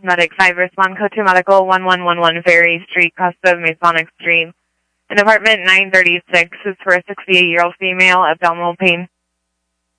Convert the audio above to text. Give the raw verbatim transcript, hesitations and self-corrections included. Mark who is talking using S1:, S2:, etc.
S1: Medic five, respond code to medical one one one one Ferry Street, Costa Masonic Stream. In apartment nine thirty-six is for a sixty-eight-year-old female, abdominal pain.